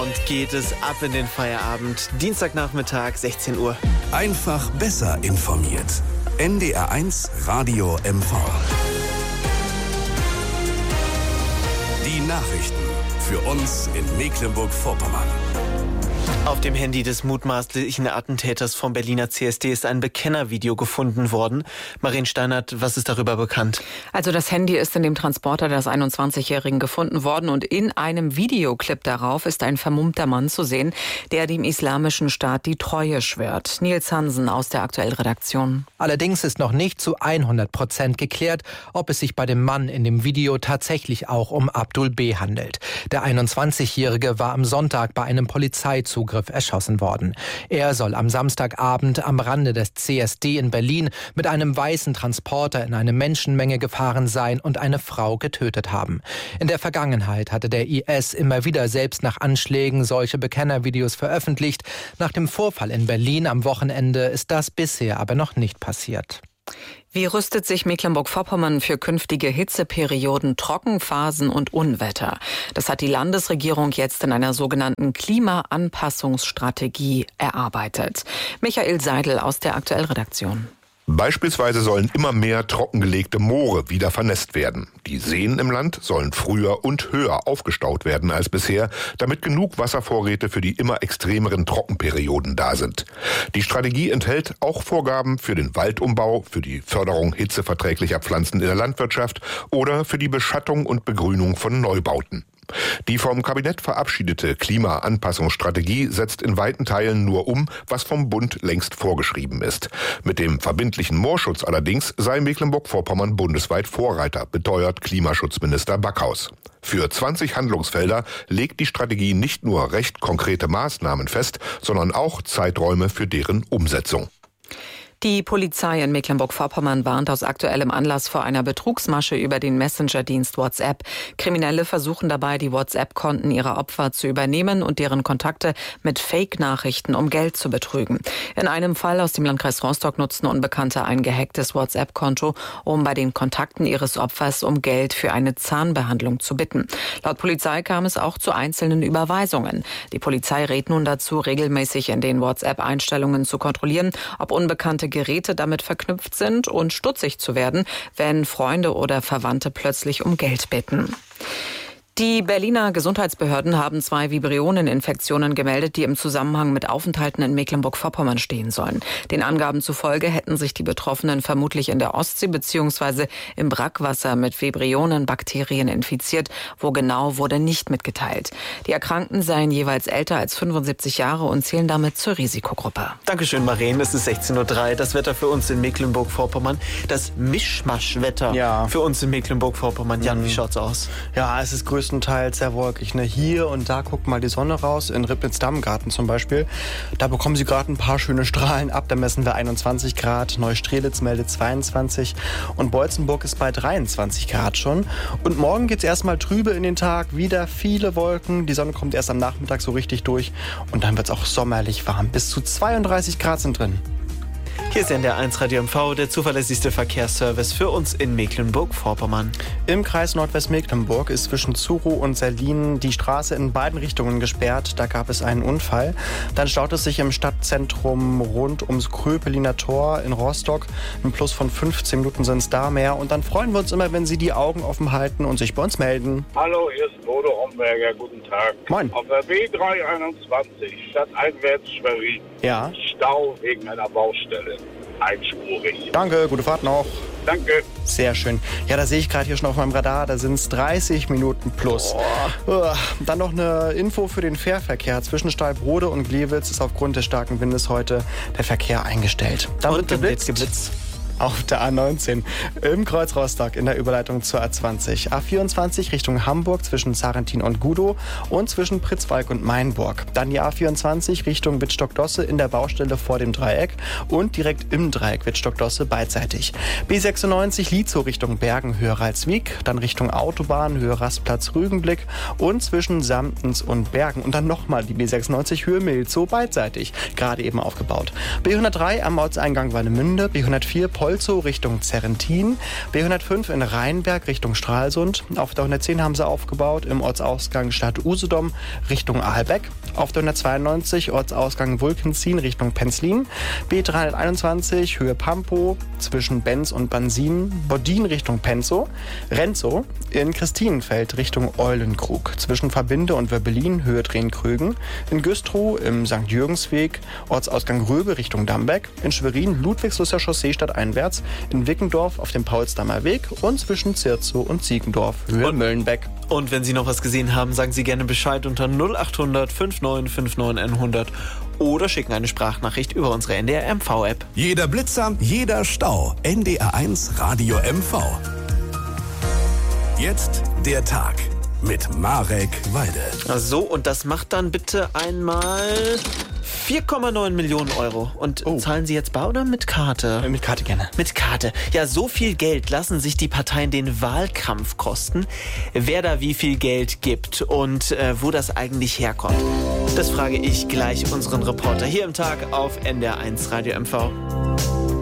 und geht es ab in den Feierabend. Dienstagnachmittag, 16 Uhr. Einfach besser informiert. NDR1 Radio MV. Die Nachrichten für uns in Mecklenburg-Vorpommern. Auf dem Handy des mutmaßlichen Attentäters vom Berliner CSD ist ein Bekennervideo gefunden worden. Marien Steinert, was ist darüber bekannt? Also das Handy ist in dem Transporter des 21-Jährigen gefunden worden und in einem Videoclip darauf ist ein vermummter Mann zu sehen, der dem Islamischen Staat die Treue schwört. Nils Hansen aus der Aktuell-Redaktion. Allerdings ist noch nicht zu 100% geklärt, ob es sich bei dem Mann in dem Video tatsächlich auch um Abdul B. handelt. Der 21-Jährige war am Sonntag bei einem Polizeizugriff erschossen worden. Er soll am Samstagabend am Rande des CSD in Berlin mit einem weißen Transporter in eine Menschenmenge gefahren sein und eine Frau getötet haben. In der Vergangenheit hatte der IS immer wieder selbst nach Anschlägen solche Bekennervideos veröffentlicht. Nach dem Vorfall in Berlin am Wochenende ist das bisher aber noch nicht passiert. Wie rüstet sich Mecklenburg-Vorpommern für künftige Hitzeperioden, Trockenphasen und Unwetter? Das hat die Landesregierung jetzt in einer sogenannten Klimaanpassungsstrategie erarbeitet. Michael Seidel aus der Aktuell-Redaktion. Beispielsweise sollen immer mehr trockengelegte Moore wieder vernässt werden. Die Seen im Land sollen früher und höher aufgestaut werden als bisher, damit genug Wasservorräte für die immer extremeren Trockenperioden da sind. Die Strategie enthält auch Vorgaben für den Waldumbau, für die Förderung hitzeverträglicher Pflanzen in der Landwirtschaft oder für die Beschattung und Begrünung von Neubauten. Die vom Kabinett verabschiedete Klimaanpassungsstrategie setzt in weiten Teilen nur um, was vom Bund längst vorgeschrieben ist. Mit dem verbindlichen Moorschutz allerdings sei Mecklenburg-Vorpommern bundesweit Vorreiter, beteuert Klimaschutzminister Backhaus. Für 20 Handlungsfelder legt die Strategie nicht nur recht konkrete Maßnahmen fest, sondern auch Zeiträume für deren Umsetzung. Die Polizei in Mecklenburg-Vorpommern warnt aus aktuellem Anlass vor einer Betrugsmasche über den Messenger-Dienst WhatsApp. Kriminelle versuchen dabei, die WhatsApp-Konten ihrer Opfer zu übernehmen und deren Kontakte mit Fake-Nachrichten um Geld zu betrügen. In einem Fall aus dem Landkreis Rostock nutzten Unbekannte ein gehacktes WhatsApp-Konto, um bei den Kontakten ihres Opfers um Geld für eine Zahnbehandlung zu bitten. Laut Polizei kam es auch zu einzelnen Überweisungen. Die Polizei rät nun dazu, regelmäßig in den WhatsApp-Einstellungen zu kontrollieren, ob unbekannte Geräte damit verknüpft sind und stutzig zu werden, wenn Freunde oder Verwandte plötzlich um Geld bitten. Die Berliner Gesundheitsbehörden haben 2 Vibrioneninfektionen gemeldet, die im Zusammenhang mit Aufenthalten in Mecklenburg-Vorpommern stehen sollen. Den Angaben zufolge hätten sich die Betroffenen vermutlich in der Ostsee bzw. im Brackwasser mit Vibrionenbakterien infiziert. Wo genau, wurde nicht mitgeteilt. Die Erkrankten seien jeweils älter als 75 Jahre und zählen damit zur Risikogruppe. Dankeschön, Marien. Es ist 16.03 Uhr. Das Wetter für uns in Mecklenburg-Vorpommern. Das Mischmaschwetter für uns in Mecklenburg-Vorpommern. Jan, wie schaut's aus? Ja, es ist größtenteils sehr wolkig. Ne? Hier und da guckt mal die Sonne raus, in Ribnitz-Dammgarten zum Beispiel. Da bekommen Sie gerade ein paar schöne Strahlen ab. Da messen wir 21 Grad. Neustrelitz meldet 22 und Boitzenburg ist bei 23 Grad schon. Und morgen geht es erstmal trübe in den Tag. Wieder viele Wolken. Die Sonne kommt erst am Nachmittag so richtig durch. Und dann wird es auch sommerlich warm. Bis zu 32 Grad sind drin. Hier ist NDR1 Radio MV, der zuverlässigste Verkehrsservice für uns in Mecklenburg-Vorpommern. Im Kreis Nordwestmecklenburg ist zwischen Zuro und Serlin die Straße in beiden Richtungen gesperrt. Da gab es einen Unfall. Dann staut es sich im Stadtzentrum rund ums Kröpeliner Tor in Rostock. Ein Plus von 15 Minuten sind es da mehr. Und dann freuen wir uns immer, wenn Sie die Augen offen halten und sich bei uns melden. Hallo, hier ist Bodo Homberger. Guten Tag. Moin. Auf der B321 stadteinwärts Schwerin. Ja. Stau wegen einer Baustelle. Einspurig. Danke, gute Fahrt noch. Danke. Sehr schön. Ja, da sehe ich gerade hier schon auf meinem Radar, da sind es 30 Minuten plus. Dann noch eine Info für den Fährverkehr. Zwischen Steilbrode und Glewitz ist aufgrund des starken Windes heute der Verkehr eingestellt. Dann wird geblitzt. Auf der A19 im Kreuz Rostock in der Überleitung zur A20. A24 Richtung Hamburg zwischen Sarrentin und Gudow und zwischen Pritzwalk und Mainburg. Dann die A24 Richtung Wittstock-Dosse in der Baustelle vor dem Dreieck und direkt im Dreieck Wittstock-Dosse beidseitig. B96 Lietzow Richtung Bergen Höhe Ralswiek, dann Richtung Autobahn Höhe Rastplatz Rügenblick und zwischen Samtens und Bergen. Und dann nochmal die B96 Höhe Milzow beidseitig, gerade eben aufgebaut. B103 am Ortseingang Warnemünde, B104 Polzow Richtung Zerrentin, B105 in Rheinberg Richtung Stralsund. Auf der 110 haben sie aufgebaut im Ortsausgang Stadt Usedom Richtung Ahlbeck. Auf der 192 Ortsausgang Wulkenzien Richtung Penzlin. B321 Höhe Pampo zwischen Benz und Bansin, Bodin Richtung Penzow. Renzow in Christinenfeld Richtung Eulenkrug zwischen Verbinde und Wöbbelin Höhe Drehkrögen. In Güstrow im St. Jürgensweg Ortsausgang Röbe Richtung Dambeck. In Schwerin Ludwigslust Chaussee stadteinwärts. In Wickendorf auf dem Paulsdammer Weg und zwischen Zirzow und Ziegendorf Höhe Möllenbeck. Und wenn Sie noch was gesehen haben, sagen Sie gerne Bescheid unter 0800 5959 100 oder schicken eine Sprachnachricht über unsere NDR MV-App. Jeder Blitzer, jeder Stau. NDR1 Radio MV. Jetzt der Tag mit Marek Weide. So, und das macht dann bitte einmal 4,9 Millionen Euro. Und zahlen Sie jetzt bar oder mit Karte? Mit Karte gerne. Mit Karte. Ja, so viel Geld lassen sich die Parteien den Wahlkampf kosten. Wer da wie viel Geld gibt und wo das eigentlich herkommt, das frage ich gleich unseren Reporter hier im Tag auf NDR1 Radio MV.